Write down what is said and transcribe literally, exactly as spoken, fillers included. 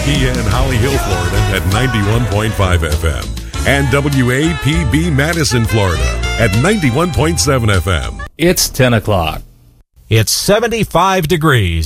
Waukegan and Holly Hill, Florida at ninety-one point five F M. And W A P B Madison, Florida at ninety-one point seven F M. It's ten o'clock. It's seventy-five degrees.